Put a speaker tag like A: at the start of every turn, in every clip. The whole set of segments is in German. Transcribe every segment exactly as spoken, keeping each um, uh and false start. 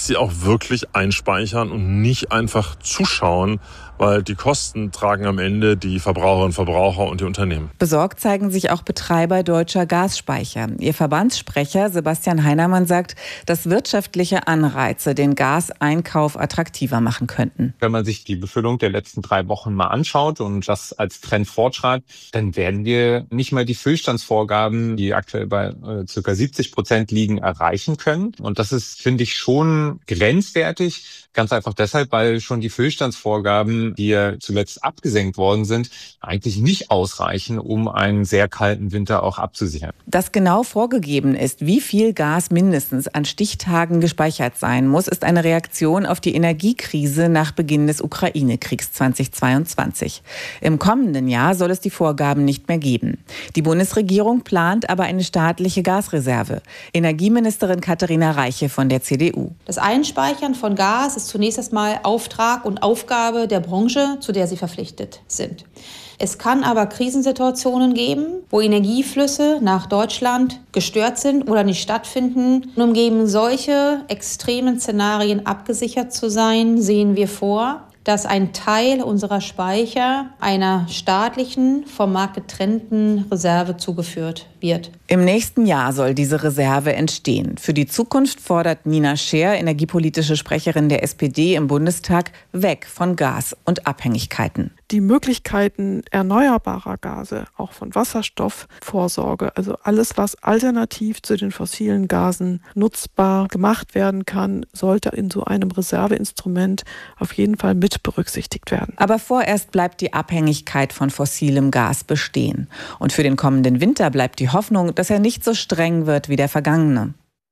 A: sie auch wirklich einspeichern und nicht einfach zuschauen, weil die Kosten tragen am Ende die Verbraucherinnen und Verbraucher und die Unternehmen.
B: Besorgt zeigen sich auch Betreiber deutscher Gasspeicher. Ihr Verbandssprecher Sebastian Heinermann sagt, dass wirtschaftliche Anreize den Gaseinkauf attraktiver machen könnten.
C: Wenn man sich die Befüllung der letzten drei Wochen mal anschaut und das als Trend fortschreibt, dann werden wir nicht mal die Füllstandsvorgaben, die aktuell bei äh, ca. siebzig Prozent liegen, erreichen können. Und das ist, finde ich, schon grenzwertig. Ganz einfach deshalb, weil schon die Füllstandsvorgaben, die ja zuletzt abgesenkt worden sind, eigentlich nicht ausreichen, um einen sehr kalten Winter auch abzusichern.
B: Dass genau vorgegeben ist, wie viel Gas mindestens an Stichtagen gespeichert sein muss, ist eine Reaktion auf die Energiekrise nach Beginn des Ukraine-Kriegs zweitausendzweiundzwanzig. Im kommenden Jahr soll es die Vorgaben nicht mehr geben. Die Bundesregierung plant aber eine staatliche Gasreserve. Energieministerin Katharina Reiche von der C D U.
D: Das Einspeichern von Gas ist zunächst einmal Auftrag und Aufgabe der Branche, zu der sie verpflichtet sind. Es kann aber Krisensituationen geben, wo Energieflüsse nach Deutschland gestört sind oder nicht stattfinden. Und um gegen solche extremen Szenarien abgesichert zu sein, sehen wir vor, dass ein Teil unserer Speicher einer staatlichen, vom Markt getrennten Reserve zugeführt wird.
B: Im nächsten Jahr soll diese Reserve entstehen. Für die Zukunft fordert Nina Scheer, energiepolitische Sprecherin der S P D im Bundestag, weg von Gas und Abhängigkeiten.
E: Die Möglichkeiten erneuerbarer Gase, auch von Wasserstoffvorsorge, also alles, was alternativ zu den fossilen Gasen nutzbar gemacht werden kann, sollte in so einem Reserveinstrument auf jeden Fall mit berücksichtigt werden.
B: Aber vorerst bleibt die Abhängigkeit von fossilem Gas bestehen. Und für den kommenden Winter bleibt die Hoffnung, dass er nicht so streng wird wie der vergangene.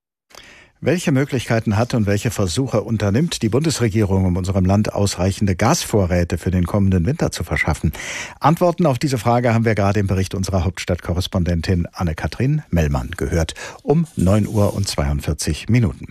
F: Welche Möglichkeiten hat und welche Versuche unternimmt die Bundesregierung, um unserem Land ausreichende Gasvorräte für den kommenden Winter zu verschaffen? Antworten auf diese Frage haben wir gerade im Bericht unserer Hauptstadtkorrespondentin Anne-Kathrin Mellmann gehört. Um neun Uhr und zweiundvierzig Minuten.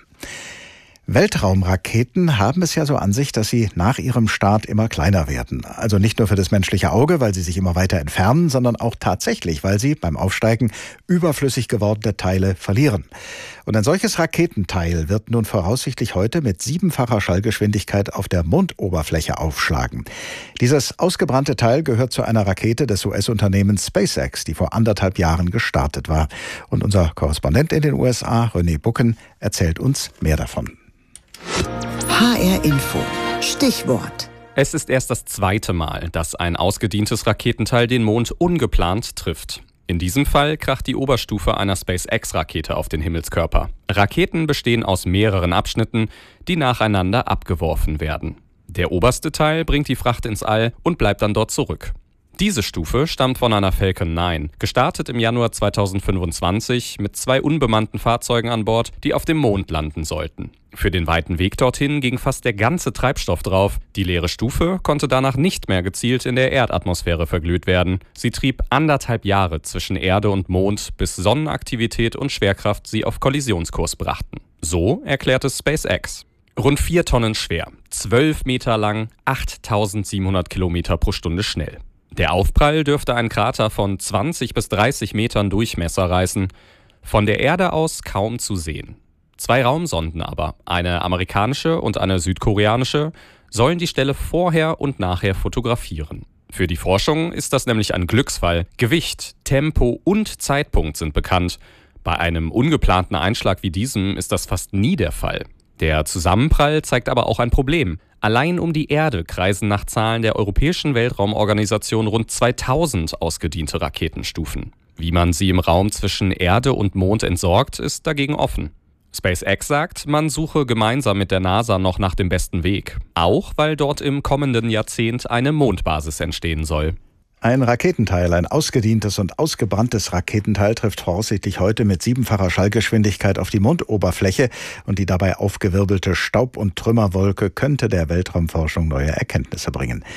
F: Weltraumraketen haben es ja so an sich, dass sie nach ihrem Start immer kleiner werden. Also nicht nur für das menschliche Auge, weil sie sich immer weiter entfernen, sondern auch tatsächlich, weil sie beim Aufsteigen überflüssig gewordene Teile verlieren. Und ein solches Raketenteil wird nun voraussichtlich heute mit siebenfacher Schallgeschwindigkeit auf der Mondoberfläche aufschlagen. Dieses ausgebrannte Teil gehört zu einer Rakete des U S-Unternehmens SpaceX, die vor anderthalb Jahren gestartet war. Und unser Korrespondent in den U S A, René Bucken, erzählt uns mehr davon.
G: H R Info. Stichwort.
H: Es ist erst das zweite Mal, dass ein ausgedientes Raketenteil den Mond ungeplant trifft. In diesem Fall kracht die Oberstufe einer SpaceX-Rakete auf den Himmelskörper. Raketen bestehen aus mehreren Abschnitten, die nacheinander abgeworfen werden. Der oberste Teil bringt die Fracht ins All und bleibt dann dort zurück. Diese Stufe stammt von einer Falcon neun, gestartet im Januar zweitausendfünfundzwanzig mit zwei unbemannten Fahrzeugen an Bord, die auf dem Mond landen sollten. Für den weiten Weg dorthin ging fast der ganze Treibstoff drauf. Die leere Stufe konnte danach nicht mehr gezielt in der Erdatmosphäre verglüht werden. Sie trieb anderthalb Jahre zwischen Erde und Mond, bis Sonnenaktivität und Schwerkraft sie auf Kollisionskurs brachten. So erklärte SpaceX. Rund vier Tonnen schwer, zwölf Meter lang, achttausendsiebenhundert Kilometer pro Stunde schnell. Der Aufprall dürfte einen Krater von zwanzig bis dreißig Metern Durchmesser reißen. Von der Erde aus kaum zu sehen. Zwei Raumsonden aber, eine amerikanische und eine südkoreanische, sollen die Stelle vorher und nachher fotografieren. Für die Forschung ist das nämlich ein Glücksfall. Gewicht, Tempo und Zeitpunkt sind bekannt. Bei einem ungeplanten Einschlag wie diesem ist das fast nie der Fall. Der Zusammenprall zeigt aber auch ein Problem. Allein um die Erde kreisen nach Zahlen der Europäischen Weltraumorganisation rund zweitausend ausgediente Raketenstufen. Wie man sie im Raum zwischen Erde und Mond entsorgt, ist dagegen offen. SpaceX sagt, man suche gemeinsam mit der NASA noch nach dem besten Weg. Auch weil dort im kommenden Jahrzehnt eine Mondbasis entstehen soll.
F: Ein Raketenteil, ein ausgedientes und ausgebranntes Raketenteil trifft voraussichtlich heute mit siebenfacher Schallgeschwindigkeit auf die Mondoberfläche und die dabei aufgewirbelte Staub- und Trümmerwolke könnte der Weltraumforschung neue Erkenntnisse bringen.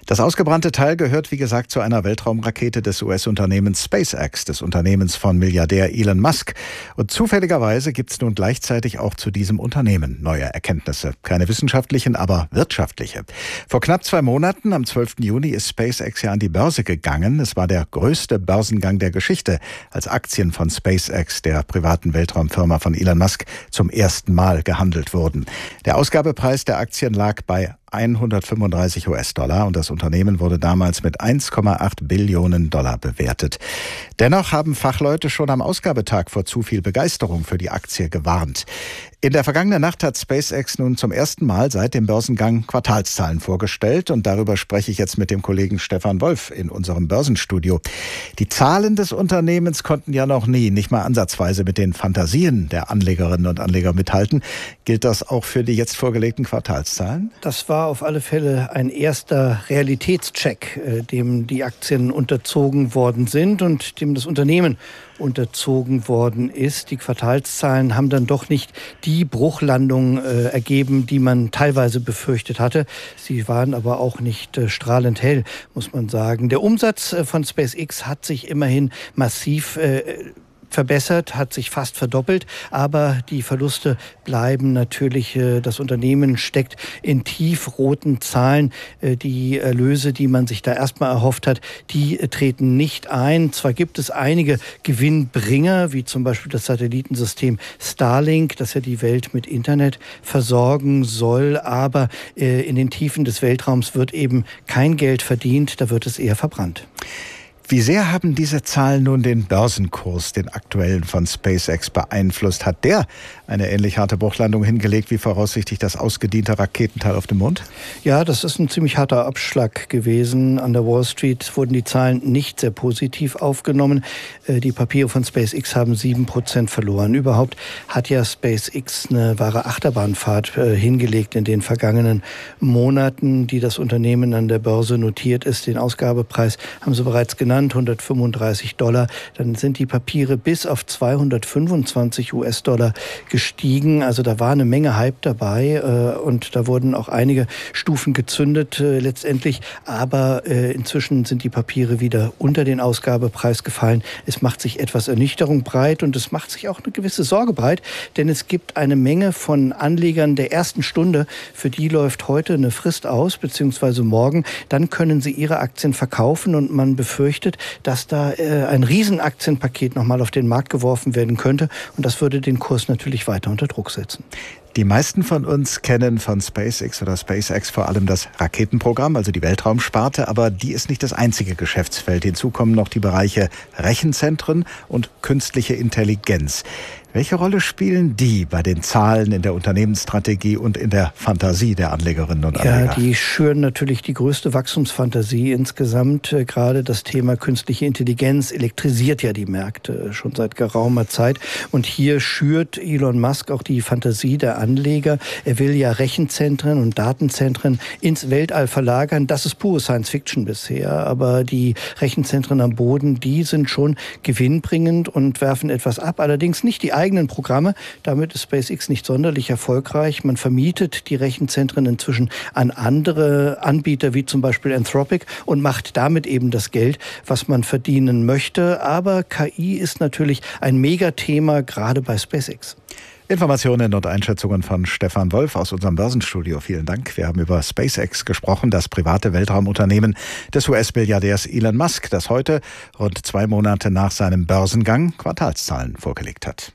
F: Das ausgebrannte Teil gehört, wie gesagt, zu einer Weltraumrakete des U S-Unternehmens SpaceX, des Unternehmens von Milliardär Elon Musk. Und zufälligerweise gibt es nun gleichzeitig auch zu diesem Unternehmen neue Erkenntnisse. Keine wissenschaftlichen, aber wirtschaftliche. Vor knapp zwei Monaten, am zwölften Juni, ist SpaceX ja an die Börse gegangen. Es war der größte Börsengang der Geschichte, als Aktien von SpaceX, der privaten Weltraumfirma von Elon Musk, zum ersten Mal gehandelt wurden. Der Ausgabepreis der Aktien lag bei hundertfünfunddreißig US-Dollar und das Unternehmen wurde damals mit eins Komma acht Billionen Dollar bewertet. Dennoch haben Fachleute schon am Ausgabetag vor zu viel Begeisterung für die Aktie gewarnt. In der vergangenen Nacht hat SpaceX nun zum ersten Mal seit dem Börsengang Quartalszahlen vorgestellt und darüber spreche ich jetzt mit dem Kollegen Stefan Wolf in unserem Börsenstudio. Die Zahlen des Unternehmens konnten ja noch nie, nicht mal ansatzweise mit den Fantasien der Anlegerinnen und Anleger mithalten. Gilt das auch für die jetzt vorgelegten Quartalszahlen?
I: Das war auf alle Fälle ein erster Realitätscheck, dem die Aktien unterzogen worden sind und dem das Unternehmen unterzogen worden ist. Die Quartalszahlen haben dann doch nicht die Bruchlandung äh, ergeben, die man teilweise befürchtet hatte. Sie waren aber auch nicht äh, strahlend hell, muss man sagen. Der Umsatz äh, von SpaceX hat sich immerhin massiv äh, verbessert, hat sich fast verdoppelt, aber die Verluste bleiben natürlich. Das Unternehmen steckt in tiefroten Zahlen. Die Erlöse, die man sich da erstmal erhofft hat, die treten nicht ein. Zwar gibt es einige Gewinnbringer, wie zum Beispiel das Satellitensystem Starlink, das ja die Welt mit Internet versorgen soll, aber in den Tiefen des Weltraums wird eben kein Geld verdient, da wird es eher verbrannt.
F: Wie sehr haben diese Zahlen nun den Börsenkurs, den aktuellen von SpaceX, beeinflusst? Hat der eine ähnlich harte Bruchlandung hingelegt wie voraussichtlich das ausgediente Raketenteil auf dem Mond?
I: Ja, das ist ein ziemlich harter Abschlag gewesen. An der Wall Street wurden die Zahlen nicht sehr positiv aufgenommen. Die Papiere von SpaceX haben sieben Prozent verloren. Überhaupt hat ja SpaceX eine wahre Achterbahnfahrt hingelegt in den vergangenen Monaten, die das Unternehmen an der Börse notiert ist. Den Ausgabepreis haben Sie bereits genannt. hundertfünfunddreißig Dollar, dann sind die Papiere bis auf zweihundertfünfundzwanzig US-Dollar gestiegen. Also da war eine Menge Hype dabei äh, und da wurden auch einige Stufen gezündet äh, letztendlich. Aber äh, inzwischen sind die Papiere wieder unter den Ausgabepreis gefallen. Es macht sich etwas Ernüchterung breit und es macht sich auch eine gewisse Sorge breit, denn es gibt eine Menge von Anlegern der ersten Stunde, für die läuft heute eine Frist aus, beziehungsweise morgen. Dann können sie ihre Aktien verkaufen und man befürchtet, dass da äh, ein Riesenaktienpaket nochmal auf den Markt geworfen werden könnte. Und das würde den Kurs natürlich weiter unter Druck setzen.
F: Die meisten von uns kennen von SpaceX oder SpaceX vor allem das Raketenprogramm, also die Weltraumsparte. Aber die ist nicht das einzige Geschäftsfeld. Hinzu kommen noch die Bereiche Rechenzentren und künstliche Intelligenz. Welche Rolle spielen die bei den Zahlen in der Unternehmensstrategie und in der Fantasie der Anlegerinnen und Anleger?
I: Ja, die schüren natürlich die größte Wachstumsfantasie insgesamt. Gerade das Thema künstliche Intelligenz elektrisiert ja die Märkte schon seit geraumer Zeit. Und hier schürt Elon Musk auch die Fantasie der Anleger. Er will ja Rechenzentren und Datenzentren ins Weltall verlagern. Das ist pure Science-Fiction bisher. Aber die Rechenzentren am Boden, die sind schon gewinnbringend und werfen etwas ab. Allerdings nicht die eigenen Programme. Damit ist SpaceX nicht sonderlich erfolgreich. Man vermietet die Rechenzentren inzwischen an andere Anbieter, wie zum Beispiel Anthropic, und macht damit eben das Geld, was man verdienen möchte. Aber K I ist natürlich ein Megathema, gerade bei SpaceX.
F: Informationen und Einschätzungen von Stefan Wolf aus unserem Börsenstudio. Vielen Dank. Wir haben über SpaceX gesprochen, das private Weltraumunternehmen des U S-Milliardärs Elon Musk, das heute, rund zwei Monate nach seinem Börsengang, Quartalszahlen vorgelegt hat.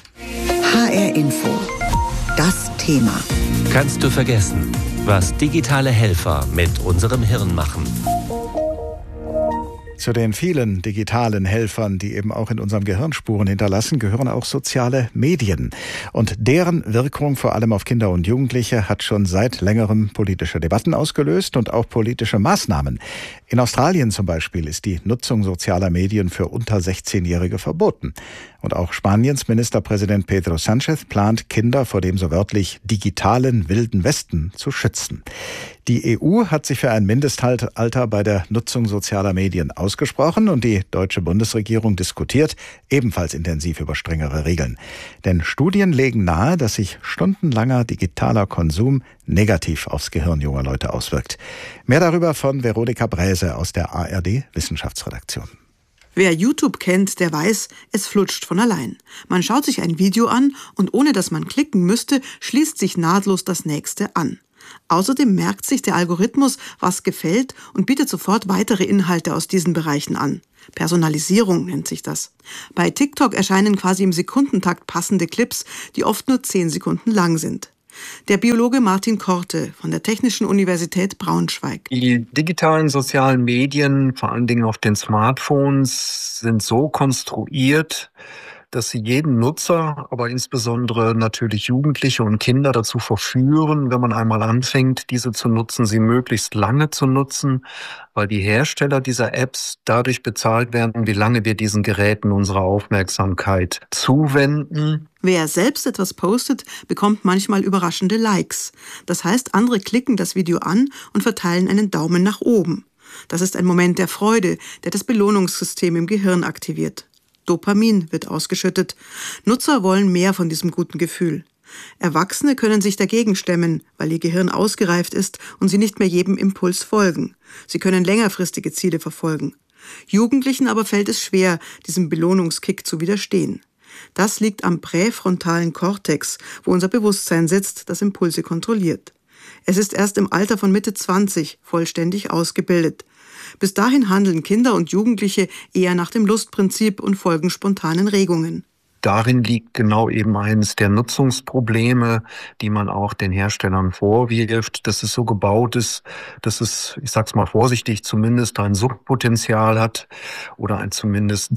G: H R Info. Das Thema.
J: Kannst du vergessen, was digitale Helfer mit unserem Hirn machen?
F: Zu den vielen digitalen Helfern, die eben auch in unserem Gehirn Spuren hinterlassen, gehören auch soziale Medien. Und deren Wirkung vor allem auf Kinder und Jugendliche hat schon seit längerem politische Debatten ausgelöst und auch politische Maßnahmen. In Australien zum Beispiel ist die Nutzung sozialer Medien für unter sechzehnjährige verboten. Und auch Spaniens Ministerpräsident Pedro Sánchez plant, Kinder vor dem so wörtlich digitalen Wilden Westen zu schützen. Die E U hat sich für ein Mindestalter bei der Nutzung sozialer Medien ausgesprochen und die deutsche Bundesregierung diskutiert ebenfalls intensiv über strengere Regeln. Denn Studien legen nahe, dass sich stundenlanger digitaler Konsum negativ aufs Gehirn junger Leute auswirkt. Mehr darüber von Veronika Bräse aus der A R D-Wissenschaftsredaktion.
K: Wer YouTube kennt, der weiß, es flutscht von allein. Man schaut sich ein Video an und ohne dass man klicken müsste, schließt sich nahtlos das nächste an. Außerdem merkt sich der Algorithmus, was gefällt und bietet sofort weitere Inhalte aus diesen Bereichen an. Personalisierung nennt sich das. Bei TikTok erscheinen quasi im Sekundentakt passende Clips, die oft nur zehn Sekunden lang sind. Der Biologe Martin Korte von der Technischen Universität Braunschweig.
L: Die digitalen sozialen Medien, vor allen Dingen auf den Smartphones, sind so konstruiert, dass sie jeden Nutzer, aber insbesondere natürlich Jugendliche und Kinder dazu verführen, wenn man einmal anfängt, diese zu nutzen, sie möglichst lange zu nutzen, weil die Hersteller dieser Apps dadurch bezahlt werden, wie lange wir diesen Geräten unsere Aufmerksamkeit zuwenden.
K: Wer selbst etwas postet, bekommt manchmal überraschende Likes. Das heißt, andere klicken das Video an und verteilen einen Daumen nach oben. Das ist ein Moment der Freude, der das Belohnungssystem im Gehirn aktiviert. Dopamin wird ausgeschüttet. Nutzer wollen mehr von diesem guten Gefühl. Erwachsene können sich dagegen stemmen, weil ihr Gehirn ausgereift ist und sie nicht mehr jedem Impuls folgen. Sie können längerfristige Ziele verfolgen. Jugendlichen aber fällt es schwer, diesem Belohnungskick zu widerstehen. Das liegt am präfrontalen Kortex, wo unser Bewusstsein sitzt, das Impulse kontrolliert. Es ist erst im Alter von Mitte zwanzig vollständig ausgebildet. Bis dahin handeln Kinder und Jugendliche eher nach dem Lustprinzip und folgen spontanen Regungen.
L: Darin liegt genau eben eines der Nutzungsprobleme, die man auch den Herstellern vorwirft, dass es so gebaut ist, dass es, ich sag's mal vorsichtig, zumindest ein Suchtpotenzial hat oder ein zumindest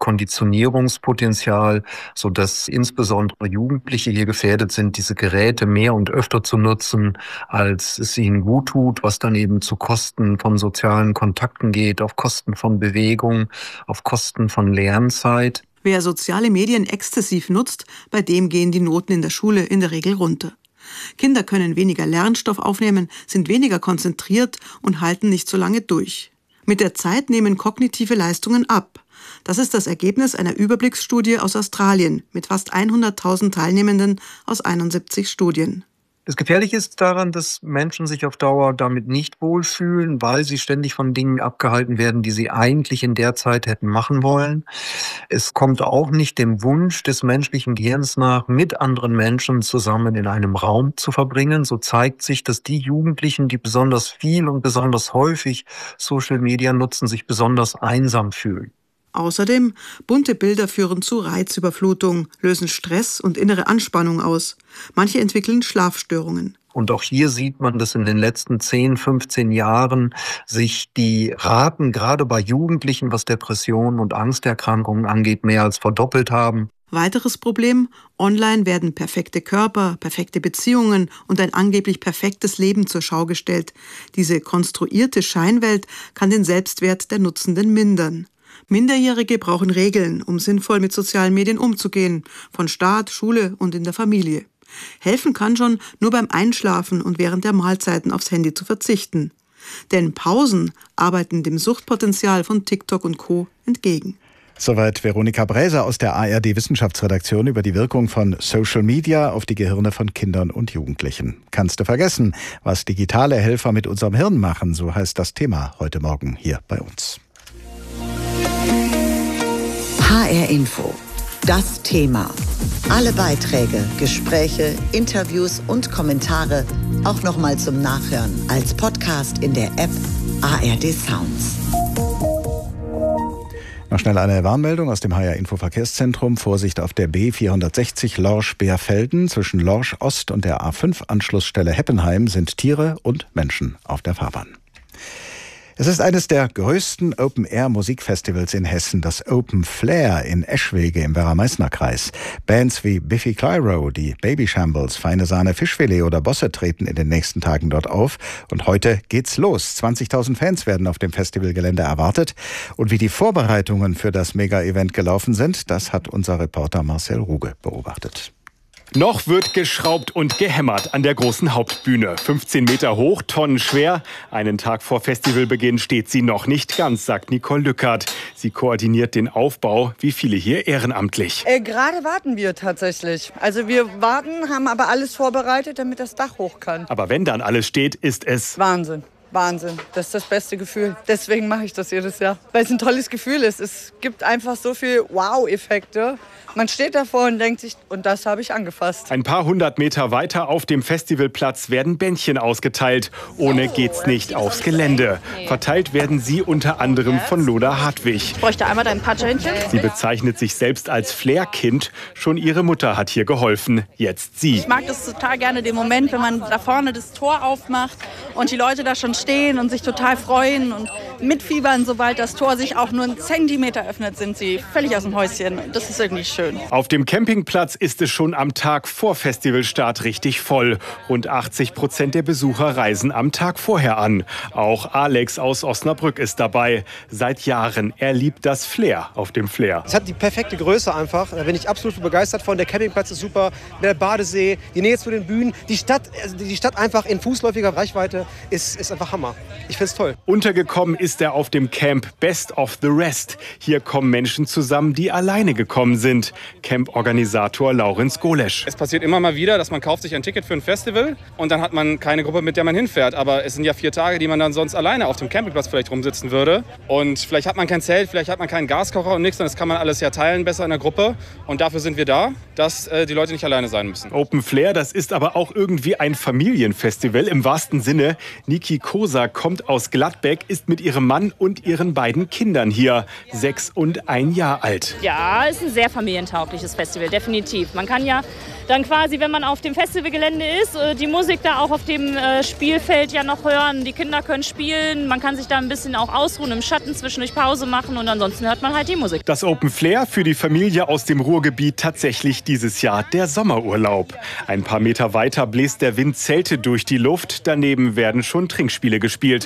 L: Selbstkonditionierungspotenzial, sodass insbesondere Jugendliche hier gefährdet sind, diese Geräte mehr und öfter zu nutzen, als es ihnen gut tut, was dann eben zu Kosten von sozialen Kontakten geht, auf Kosten von Bewegung, auf Kosten von Lernzeit.
K: Wer soziale Medien exzessiv nutzt, bei dem gehen die Noten in der Schule in der Regel runter. Kinder können weniger Lernstoff aufnehmen, sind weniger konzentriert und halten nicht so lange durch. Mit der Zeit nehmen kognitive Leistungen ab. Das ist das Ergebnis einer Überblicksstudie aus Australien mit fast hunderttausend Teilnehmenden aus einundsiebzig Studien.
L: Das Gefährliche ist daran, dass Menschen sich auf Dauer damit nicht wohlfühlen, weil sie ständig von Dingen abgehalten werden, die sie eigentlich in der Zeit hätten machen wollen. Es kommt auch nicht dem Wunsch des menschlichen Gehirns nach, mit anderen Menschen zusammen in einem Raum zu verbringen. So zeigt sich, dass die Jugendlichen, die besonders viel und besonders häufig Social Media nutzen, sich besonders einsam fühlen.
K: Außerdem, bunte Bilder führen zu Reizüberflutung, lösen Stress und innere Anspannung aus. Manche entwickeln Schlafstörungen.
L: Und auch hier sieht man, dass in den letzten zehn, fünfzehn Jahren sich die Raten gerade bei Jugendlichen, was Depressionen und Angsterkrankungen angeht, mehr als verdoppelt haben.
K: Weiteres Problem: Online werden perfekte Körper, perfekte Beziehungen und ein angeblich perfektes Leben zur Schau gestellt. Diese konstruierte Scheinwelt kann den Selbstwert der Nutzenden mindern. Minderjährige brauchen Regeln, um sinnvoll mit sozialen Medien umzugehen, von Staat, Schule und in der Familie. Helfen kann schon, nur beim Einschlafen und während der Mahlzeiten aufs Handy zu verzichten. Denn Pausen arbeiten dem Suchtpotenzial von TikTok und Co. entgegen.
F: Soweit Veronika Bräse aus der A R D-Wissenschaftsredaktion über die Wirkung von Social Media auf die Gehirne von Kindern und Jugendlichen. Kannst du vergessen, was digitale Helfer mit unserem Hirn machen, so heißt das Thema heute Morgen hier bei uns.
G: H R Info. Das Thema. Alle Beiträge, Gespräche, Interviews und Kommentare auch nochmal zum Nachhören als Podcast in der App A R D Sounds.
F: Noch schnell eine Warnmeldung aus dem H R Info Verkehrszentrum. Vorsicht auf der B vierhundertsechzig Lorsch-Beerfelden. Zwischen Lorsch Ost und der A fünf Anschlussstelle Heppenheim sind Tiere und Menschen auf der Fahrbahn. Es ist eines der größten Open-Air-Musikfestivals in Hessen, das Open Flair in Eschwege im Werra-Meißner-Kreis. Bands wie Biffy Clyro, die Baby Shambles, Feine Sahne Fischfilet oder Bosse treten in den nächsten Tagen dort auf. Und heute geht's los. zwanzigtausend Fans werden auf dem Festivalgelände erwartet. Und wie die Vorbereitungen für das Mega-Event gelaufen sind, das hat unser Reporter Marcel Ruge beobachtet.
M: Noch wird geschraubt und gehämmert an der großen Hauptbühne. fünfzehn Meter hoch, Tonnen schwer. Einen Tag vor Festivalbeginn steht sie noch nicht ganz, sagt Nicole Lückert. Sie koordiniert den Aufbau, wie viele hier ehrenamtlich.
N: Äh, gerade warten wir tatsächlich. Also wir warten, haben aber alles vorbereitet, damit das Dach hoch kann.
M: Aber wenn dann alles steht, ist es
N: Wahnsinn. Wahnsinn. Das ist das beste Gefühl. Deswegen mache ich das jedes Jahr. Weil es ein tolles Gefühl ist. Es gibt einfach so viele Wow-Effekte. Man steht davor und denkt sich, und das habe ich angefasst.
M: Ein paar hundert Meter weiter auf dem Festivalplatz werden Bändchen ausgeteilt. Ohne geht's nicht aufs Gelände. Verteilt werden sie unter anderem von Lola Hartwig.
O: Ich bräuchte einmal dein Patschhändchen.
M: Sie bezeichnet sich selbst als Flair-Kind. Schon ihre Mutter hat hier geholfen. Jetzt sie.
O: Ich mag das total gerne, den Moment, wenn man da vorne das Tor aufmacht und die Leute da schon stehen und sich total freuen und mitfiebern. Sobald das Tor sich auch nur einen Zentimeter öffnet, sind sie völlig aus dem Häuschen. Das ist irgendwie schön.
M: Auf dem Campingplatz ist es schon am Tag vor Festivalstart richtig voll. Rund achtzig Prozent der Besucher reisen am Tag vorher an. Auch Alex aus Osnabrück ist dabei. Seit Jahren. Er liebt das Flair auf dem Flair.
P: Es hat die perfekte Größe einfach. Da bin ich absolut begeistert von. Der Campingplatz ist super. Der Badesee, die Nähe zu den Bühnen. Die Stadt, also die Stadt einfach in fußläufiger Reichweite ist, ist einfach Hammer. Ich finde es toll.
M: Untergekommen ist er auf dem Camp Best of the Rest. Hier kommen Menschen zusammen, die alleine gekommen sind. Camp-Organisator Laurenz Golesch.
Q: Es passiert immer mal wieder, dass man kauft sich ein Ticket für ein Festival und dann hat man keine Gruppe, mit der man hinfährt. Aber es sind ja vier Tage, die man dann sonst alleine auf dem Campingplatz vielleicht rumsitzen würde. Und vielleicht hat man kein Zelt, vielleicht hat man keinen Gaskocher und nichts. Und das kann man alles ja teilen, besser in der Gruppe. Und dafür sind wir da, dass äh, die Leute nicht alleine sein müssen.
M: Open Flair, das ist aber auch irgendwie ein Familienfestival im wahrsten Sinne. Niki Kosa kommt aus Gladbeck, ist mit ihrem Mann und ihren beiden Kindern hier. Sechs und ein Jahr alt.
R: Ja, es ist ein sehr familientaugliches Festival, definitiv. Man kann ja dann quasi, wenn man auf dem Festivalgelände ist, die Musik da auch auf dem Spielfeld ja noch hören. Die Kinder können spielen, man kann sich da ein bisschen auch ausruhen, im Schatten zwischendurch Pause machen und ansonsten hört man halt die Musik.
M: Das Open Flair für die Familie aus dem Ruhrgebiet tatsächlich dieses Jahr der Sommerurlaub. Ein paar Meter weiter bläst der Wind Zelte durch die Luft, daneben werden schon Trinkspiele gespielt.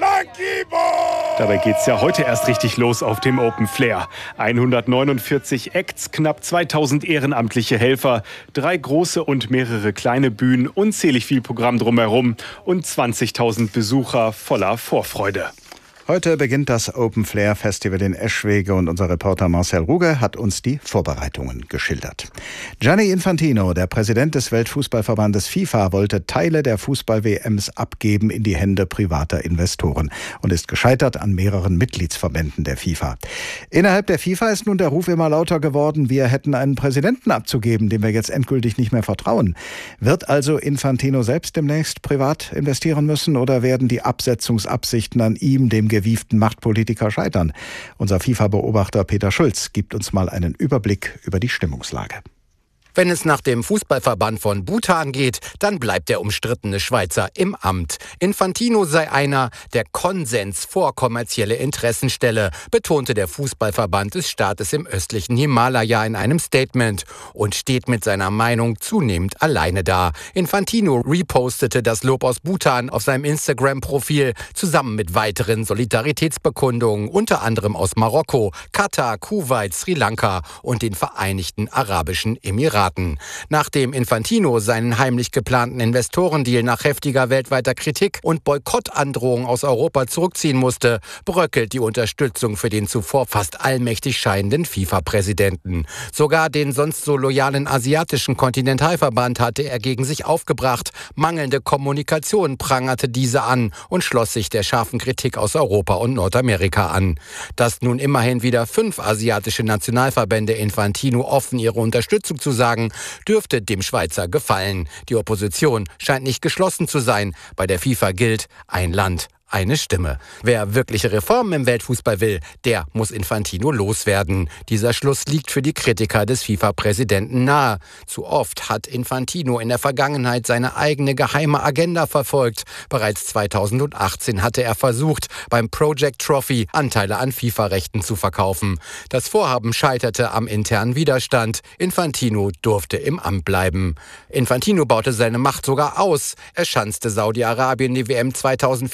M: Dabei geht's ja heute erst richtig los auf dem Open Flair. hundertneunundvierzig Acts, knapp zweitausend ehrenamtliche Helfer, drei große und mehrere kleine Bühnen, unzählig viel Programm drumherum und zwanzigtausend Besucher voller Vorfreude.
F: Heute beginnt das Open Flair Festival in Eschwege und unser Reporter Marcel Ruge hat uns die Vorbereitungen geschildert. Gianni Infantino, der Präsident des Weltfußballverbandes FIFA, wollte Teile der Fußball-W Ms abgeben in die Hände privater Investoren und ist gescheitert an mehreren Mitgliedsverbänden der FIFA. Innerhalb der FIFA ist nun der Ruf immer lauter geworden, wir hätten einen Präsidenten abzugeben, dem wir jetzt endgültig nicht mehr vertrauen. Wird also Infantino selbst demnächst privat investieren müssen oder werden die Absetzungsabsichten an ihm, dem gewieften Machtpolitiker, scheitern? Unser FIFA-Beobachter Peter Schulz gibt uns mal einen Überblick über die Stimmungslage.
S: Wenn es nach dem Fußballverband von Bhutan geht, dann bleibt der umstrittene Schweizer im Amt. Infantino sei einer, der Konsens vor kommerzielle Interessen stelle, betonte der Fußballverband des Staates im östlichen Himalaya in einem Statement und steht mit seiner Meinung zunehmend alleine da. Infantino repostete das Lob aus Bhutan auf seinem Instagram-Profil zusammen mit weiteren Solidaritätsbekundungen, unter anderem aus Marokko, Katar, Kuwait, Sri Lanka und den Vereinigten Arabischen Emiraten. Nachdem Infantino seinen heimlich geplanten Investorendeal nach heftiger weltweiter Kritik und Boykottandrohungen aus Europa zurückziehen musste, bröckelt die Unterstützung für den zuvor fast allmächtig scheinenden FIFA-Präsidenten. Sogar den sonst so loyalen asiatischen Kontinentalverband hatte er gegen sich aufgebracht. Mangelnde Kommunikation prangerte diese an und schloss sich der scharfen Kritik aus Europa und Nordamerika an. Dass nun immerhin wieder fünf asiatische Nationalverbände Infantino offen ihre Unterstützung zu sagen, dürfte dem Schweizer gefallen. Die Opposition scheint nicht geschlossen zu sein. Bei der FIFA gilt: ein Land, eine Stimme. Wer wirkliche Reformen im Weltfußball will, der muss Infantino loswerden. Dieser Schluss liegt für die Kritiker des FIFA-Präsidenten nahe. Zu oft hat Infantino in der Vergangenheit seine eigene geheime Agenda verfolgt. Bereits zweitausendachtzehn hatte er versucht, beim Project Trophy Anteile an FIFA-Rechten zu verkaufen. Das Vorhaben scheiterte am internen Widerstand. Infantino durfte im Amt bleiben. Infantino baute seine Macht sogar aus. Er schanzte Saudi-Arabien die W M zweitausendvierunddreißig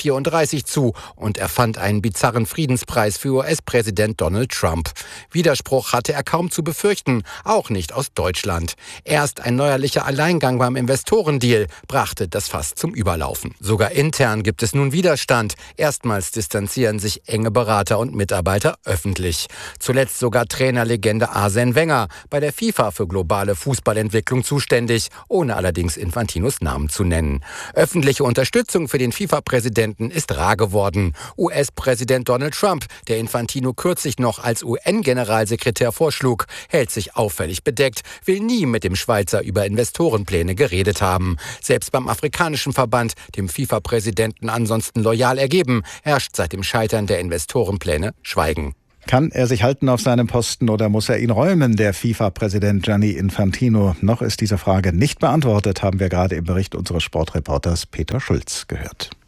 S: fleißig zu und erfand einen bizarren Friedenspreis für U S-Präsident Donald Trump. Widerspruch hatte er kaum zu befürchten, auch nicht aus Deutschland. Erst ein neuerlicher Alleingang beim Investorendeal brachte das Fass zum Überlaufen. Sogar intern gibt es nun Widerstand. Erstmals distanzieren sich enge Berater und Mitarbeiter öffentlich. Zuletzt sogar Trainerlegende Arsène Wenger, bei der FIFA für globale Fußballentwicklung zuständig, ohne allerdings Infantinos Namen zu nennen. Öffentliche Unterstützung für den FIFA-Präsidenten ist rar geworden. U S-Präsident Donald Trump, der Infantino kürzlich noch als U N-Generalsekretär vorschlug, hält sich auffällig bedeckt, will nie mit dem Schweizer über Investorenpläne geredet haben. Selbst beim afrikanischen Verband, dem FIFA-Präsidenten ansonsten loyal ergeben, herrscht seit dem Scheitern der Investorenpläne Schweigen.
F: Kann er sich halten auf seinem Posten oder muss er ihn räumen, der FIFA-Präsident Gianni Infantino? Noch ist diese Frage nicht beantwortet, haben wir gerade im Bericht unseres Sportreporters Peter Schulz gehört.